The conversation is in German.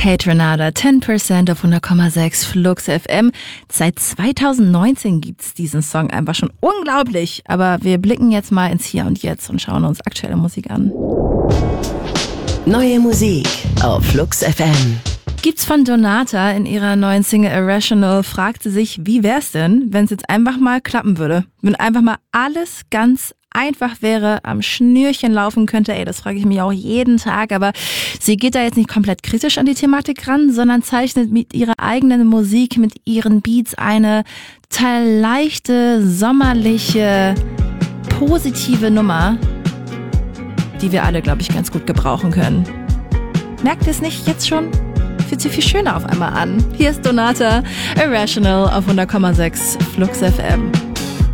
Kate Renata, 10% auf 100,6 Flux FM. Seit 2019 gibt's diesen Song einfach schon unglaublich. Aber wir blicken jetzt mal ins Hier und Jetzt und schauen uns aktuelle Musik an. Neue Musik auf Flux FM. Gibt's von Donata in ihrer neuen Single Irrational, fragt sie sich, wie wär's denn, wenn es jetzt einfach mal klappen würde? Wenn einfach mal alles ganz einfach wäre, am Schnürchen laufen könnte. Das frage ich mich auch jeden Tag. Aber sie geht da jetzt nicht komplett kritisch an die Thematik ran, sondern zeichnet mit ihrer eigenen Musik, mit ihren Beats eine total leichte, sommerliche, positive Nummer, die wir alle, glaube ich, ganz gut gebrauchen können. Merkt ihr es nicht jetzt schon? Fühlt sich viel schöner auf einmal an. Hier ist Donata, Irrational auf 100,6 Flux FM.